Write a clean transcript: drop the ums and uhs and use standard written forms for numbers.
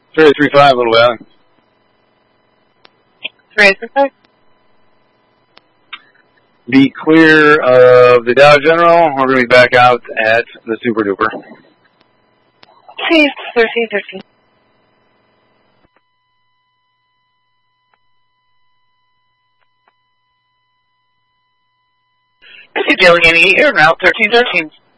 3835, Little Valley. 3835. Be clear of the Dow General. We're going to be back out at the Super Duper. Please, 1313. Is he dealing any air route 1313?